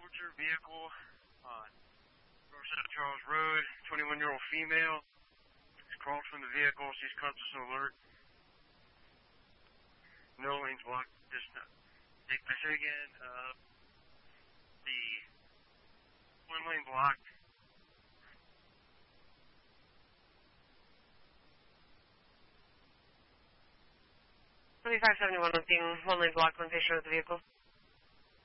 over to her vehicle on North Side of Charles Road. 21-year-old female. She's crawled from the vehicle. She's conscious and alert. No lanes blocked. Just I say again, the one lane blocked. 2571 looking, one lane blocked, one patient with the vehicle.